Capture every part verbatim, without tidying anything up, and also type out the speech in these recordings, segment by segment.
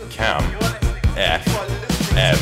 Cam F M.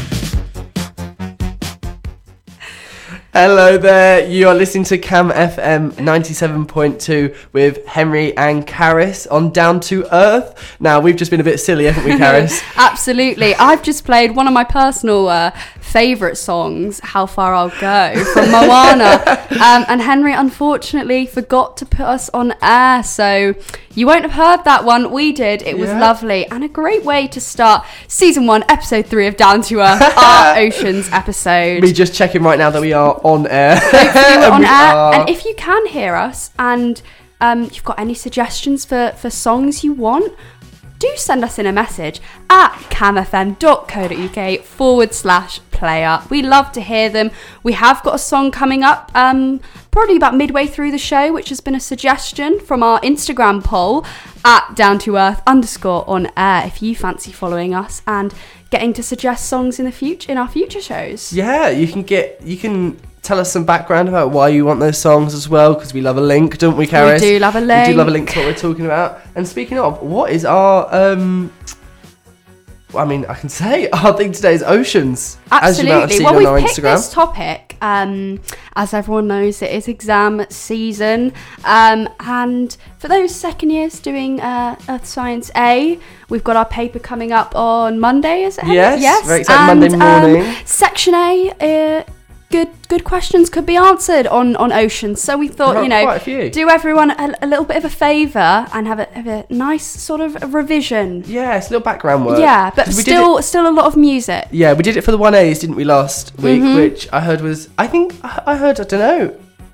Hello there, you are listening to Cam F M ninety-seven point two with Henry and Karis on Down to Earth. Now, we've just been a bit silly, haven't we, Karis? Absolutely. I've just played one of my personal uh, favourite songs, How Far I'll Go, from Moana. um, and Henry, unfortunately, forgot to put us on air, so you won't have heard that one. We did. It was Yeah. lovely and a great way to start season one, episode three of Down to Earth, our Oceans episode. We're just checking right now that we are on air. Hopefully we're on we air. are. And if you can hear us and um, you've got any suggestions for, for songs you want, do send us in a message at camfm.co.uk forward slash player. We love to hear them. We have got a song coming up um, probably about midway through the show, which has been a suggestion from our Instagram poll at down to earth underscore on air if you fancy following us and getting to suggest songs in the future in our future shows. Yeah, you can get, you can tell us some background about why you want those songs as well, because we love a link, don't we, Karis? We do love a link. We do love a link to what we're talking about. And speaking of, what is our, um, well, I mean, I can say our thing today is oceans. As you might have Absolutely. seen Well, on we our picked Instagram. this topic, um, as everyone knows, it is exam season. Um, and for those second years doing uh, Earth Science A, we've got our paper coming up on Monday, is it? Henry? Yes, yes. very exciting, and, Monday morning. Um, section A, uh, good good questions could be answered on, on oceans. So we thought, Quite- you know, quite a few. do everyone a, a little bit of a favour and have a, have a nice sort of revision. Yeah, it's a little background work. Yeah, but 'Cause we did still it- still a lot of music. Yeah, we did it for the one A's, didn't we, last week? Mhm. Which I heard was, I think, I I heard, I don't know,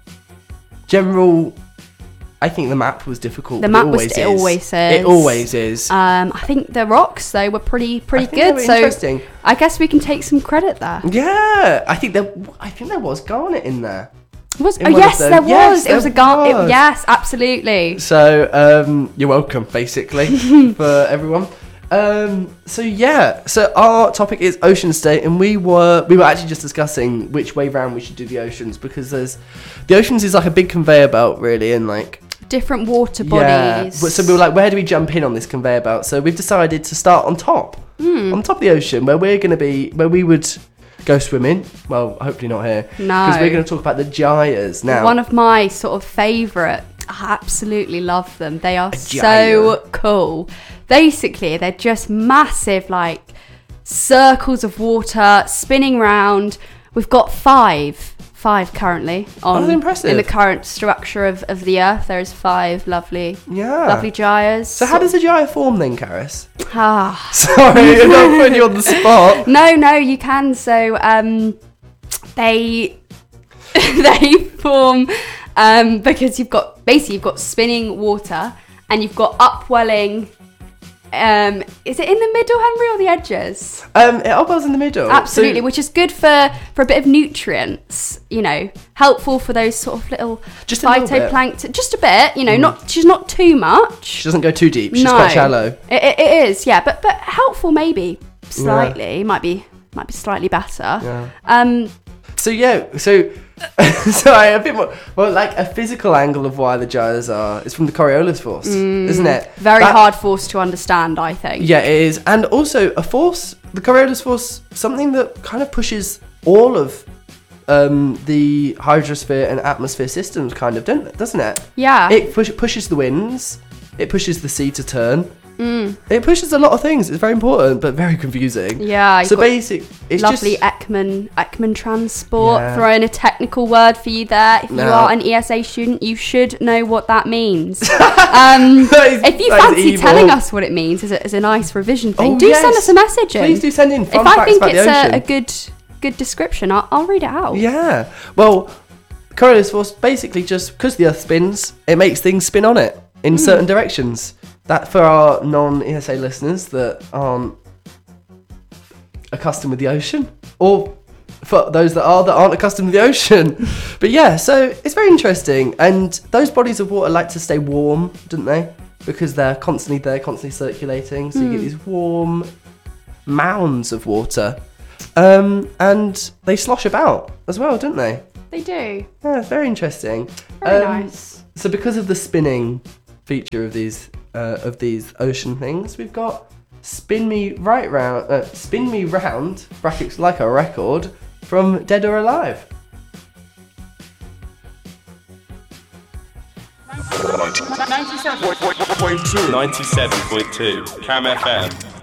general, I think the map was difficult. The but map it was- always it is. always It is. always is. Um, I think the rocks though were pretty pretty I think they good. were So interesting. I guess we can take some credit there. Yeah, I think there, I think there was Garnet in there. Was In oh one of yes, them. there was. Yes, it was a there gar. was. It, yes, absolutely. So um, you're welcome, basically, for everyone. Um, so yeah, so our topic is Ocean State, and we were we were actually just discussing which way round we should do the oceans, because there's the oceans is like a big conveyor belt, really, and like Different water yeah. bodies. But- So we were like, where do we jump in on this conveyor belt? So we've decided to start on top, Hmm. on top of the ocean, where we're going to be, where we would go swimming. Well, hopefully not here, No. because we're going to talk about the gyres now. One of my sort of favourite. I absolutely love them. They are so gyre. cool. Basically, they're just massive, like circles of water spinning round. We've got five, five currently on that's impressive. in the current structure of, of the Earth. There is five lovely, yeah. lovely gyres. So how does a gyre form then, Karis? Ah. Sorry, I'm not putting you on the spot. No, no, you can. So um, they they form um, because you've got basically you've got spinning water and you've got upwelling. Um, is it in the middle, Henry, or the edges? Um, it all goes in the middle. Absolutely, So which is good for, for a bit of nutrients. You know, helpful for those sort of little Just a little bit. phytoplankton. Just a bit. You know, not she's not too much. she doesn't go too deep. She's No. quite shallow. It, it, it is, yeah, but but helpful maybe slightly. Might be might be slightly better. Yeah. Um, So yeah, so sorry, a bit more. Well, like a physical angle of why the gyres are is from the Coriolis force, isn't it? very That- hard force to understand, I think. Yeah, it is, and also a force, the Coriolis force, something that kind of pushes all of um, the hydrosphere and atmosphere systems, kind of, don't, doesn't it? Yeah. It push, pushes the winds. It pushes the sea to turn. Mm. It pushes a lot of things. It's very important, but very confusing. Yeah. You've So got basic, it's lovely just Ekman Ekman transport. Yeah. Throw in a technical word for you there. If No. you are an E S A student, you should know what that means. um, That is- if you that is fancy evil. telling us what it means as a, as a nice revision thing, Oh, do yes. send us a message in. Please do send in fun if I facts think about it's the a, ocean. a good good description, I'll, I'll read it out. Yeah. Well, Coriolis force basically just because the Earth spins, it makes things spin on it in Mm. certain directions. That for our non-E S A listeners that aren't accustomed with the ocean, or for those that are that aren't accustomed with the ocean. But yeah, so it's very interesting, and those bodies of water like to stay warm, don't they? Because they're constantly there, constantly circulating, so you get these warm mounds of water. Um, and they slosh about as well, don't they? They do. Yeah, it's very interesting. Very Um, nice. So because of the spinning feature of these uh, of these ocean things, we've got Spin Me Right Round, uh, Spin Me Round, brackets like a record, from Dead or Alive. ninety-seven point two Cam F M.